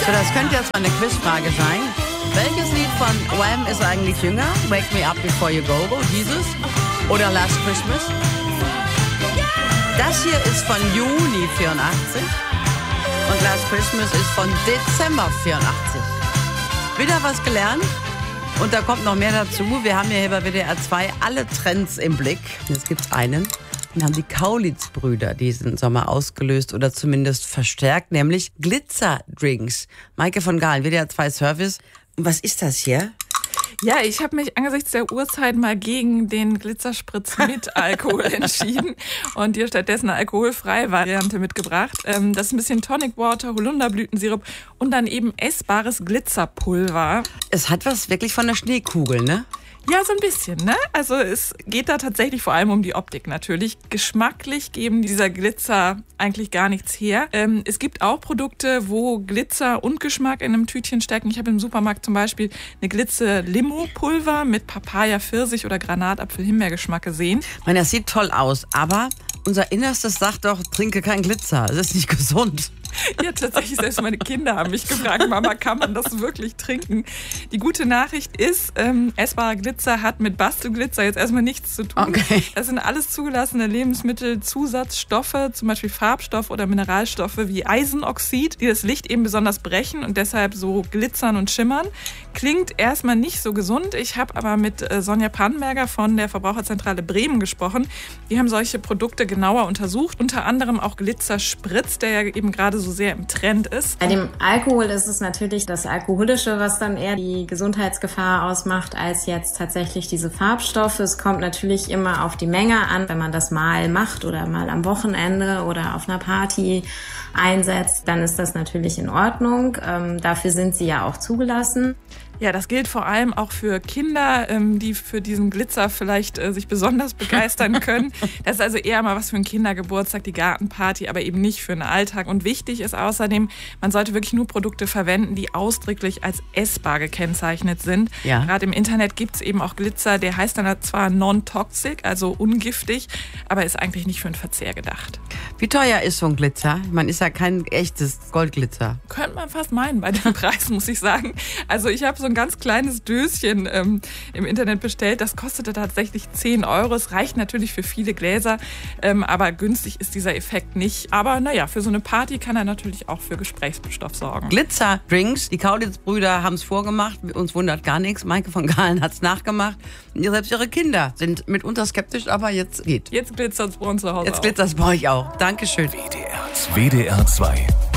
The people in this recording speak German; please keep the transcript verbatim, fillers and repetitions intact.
So, das könnte jetzt mal eine Quizfrage sein. Welches Lied von Wham ist eigentlich jünger? Wake Me Up Before You Go, dieses? Oder Last Christmas? Das hier ist von Juni vierundachtzig und Last Christmas ist von Dezember vierundachtzig. Wieder was gelernt und da kommt noch mehr dazu. Wir haben hier bei W D R zwei alle Trends im Blick. Jetzt gibt's einen. Wir haben die Kaulitz-Brüder diesen Sommer ausgelöst oder zumindest verstärkt, nämlich Glitzerdrinks. Maike von Gahlen, W D R zwei Service. Und was ist das hier? Ja, ich habe mich angesichts der Uhrzeit mal gegen den Glitzerspritz mit Alkohol entschieden und dir stattdessen eine alkoholfreie Variante mitgebracht. Ähm, das ist ein bisschen Tonic Water, Holunderblütensirup und dann eben essbares Glitzerpulver. Es hat was wirklich von der Schneekugel, ne? Ja, so ein bisschen, ne? Also es geht da tatsächlich vor allem um die Optik natürlich. Geschmacklich geben dieser Glitzer eigentlich gar nichts her. Ähm, es gibt auch Produkte, wo Glitzer und Geschmack in einem Tütchen stecken. Ich habe im Supermarkt zum Beispiel eine Glitzer-Limo-Pulver mit Papaya, Pfirsich oder Granatapfel-Himbeergeschmack gesehen. Ich meine, das sieht toll aus, aber unser Innerstes sagt doch, trinke kein Glitzer. Das ist nicht gesund. Ja, tatsächlich, selbst meine Kinder haben mich gefragt, Mama, kann man das wirklich trinken? Die gute Nachricht ist, ähm, essbarer Glitzer hat mit Bastelglitzer jetzt erstmal nichts zu tun. Okay. Das sind alles zugelassene Lebensmittelzusatzstoffe, zum Beispiel Farbstoffe oder Mineralstoffe wie Eisenoxid, die das Licht eben besonders brechen und deshalb so glitzern und schimmern. Klingt erstmal nicht so gesund. Ich habe aber mit äh, Sonja Pannenberger von der Verbraucherzentrale Bremen gesprochen. Die haben solche Produkte genauer untersucht, unter anderem auch Glitzerspritz, der ja eben gerade so sehr im Trend ist. Bei dem Alkohol ist es natürlich das Alkoholische, was dann eher die Gesundheitsgefahr ausmacht, als jetzt tatsächlich diese Farbstoffe. Es kommt natürlich immer auf die Menge an, wenn man das mal macht oder mal am Wochenende oder auf einer Party einsetzt, dann ist das natürlich in Ordnung. Ähm, dafür sind sie ja auch zugelassen. Ja, das gilt vor allem auch für Kinder, ähm, die für diesen Glitzer vielleicht äh, sich besonders begeistern können. Das ist also eher mal was für einen Kindergeburtstag, die Gartenparty, aber eben nicht für den Alltag. Und wichtig ist außerdem, man sollte wirklich nur Produkte verwenden, die ausdrücklich als essbar gekennzeichnet sind. Ja. Gerade im Internet gibt es eben auch Glitzer, der heißt dann zwar non-toxic, also ungiftig, aber ist eigentlich nicht für den Verzehr gedacht. Wie teuer ist so ein Glitzer? Man ist ja kein echtes Goldglitzer. Könnte man fast meinen bei dem Preis, muss ich sagen. Also ich habe so ein ganz kleines Döschen ähm, im Internet bestellt. Das kostete tatsächlich zehn Euro. Es reicht natürlich für viele Gläser, ähm, aber günstig ist dieser Effekt nicht. Aber naja, für so eine Party kann er natürlich auch für Gesprächsstoff sorgen. Glitzerdrinks, die Kaulitz-Brüder haben es vorgemacht. Uns wundert gar nichts. Maike von Gahlen hat es nachgemacht. Und selbst ihre Kinder sind mitunter skeptisch, aber jetzt geht. Jetzt glitzert es bei uns zu Hause. Jetzt glitzert es bei euch auch. Dankeschön. W D R zwei.